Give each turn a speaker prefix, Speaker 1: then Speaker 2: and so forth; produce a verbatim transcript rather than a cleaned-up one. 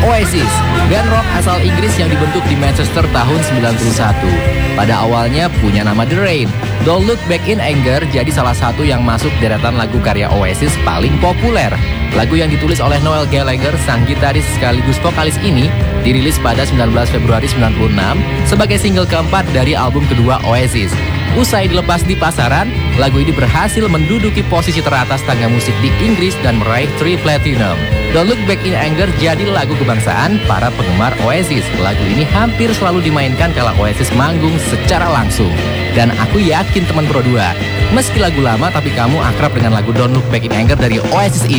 Speaker 1: Oasis, band rock asal Inggris yang dibentuk di Manchester tahun sembilan puluh satu. Pada awalnya punya nama The Rain. Don't Look Back in Anger jadi salah satu yang masuk deretan lagu karya Oasis paling populer. Lagu yang ditulis oleh Noel Gallagher, sang gitaris sekaligus vokalis ini, dirilis pada sembilan belas Februari sembilan puluh enam sebagai single keempat dari album kedua Oasis. Usai dilepas di pasaran, lagu ini berhasil menduduki posisi teratas tangga musik di Inggris dan meraih tri platinum. Don't Look Back in Anger jadi lagu kebangsaan para penggemar Oasis. Lagu ini hampir selalu dimainkan kala Oasis manggung secara langsung. Dan aku yakin teman Pro dua, meski lagu lama tapi kamu akrab dengan lagu Don't Look Back in Anger dari Oasis ini.